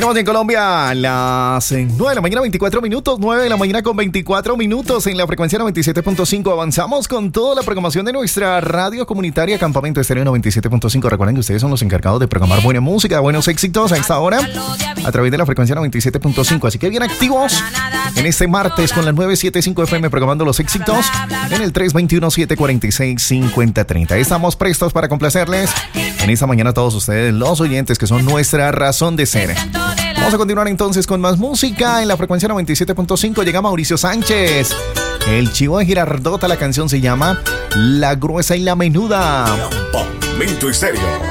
Estamos en Colombia, las 9 de la mañana, 24 minutos, 9 de la mañana con 24 minutos en la frecuencia 97.5. Avanzamos con toda la programación de nuestra radio comunitaria Campamento Estéreo 97.5. Recuerden que ustedes son los encargados de programar buena música, buenos éxitos a esta hora a través de la frecuencia 97.5. Así que bien activos en este martes con la 975 FM programando los éxitos en el 321-746-5030. Estamos prestos para complacerles en esta mañana a todos ustedes, los oyentes que son nuestra razón de ser. Vamos a continuar entonces con más música en la frecuencia 97.5. Llega Mauricio Sánchez, el Chivo de Girardota. La canción se llama La Gruesa y la Menuda. Campamento Estéreo.